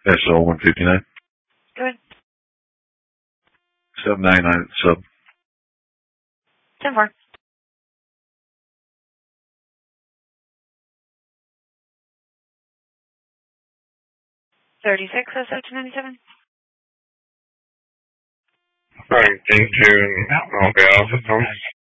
SL 159. Good. 799 sub. 10-4. $36 297. Alright, thank you. I'll be off at home.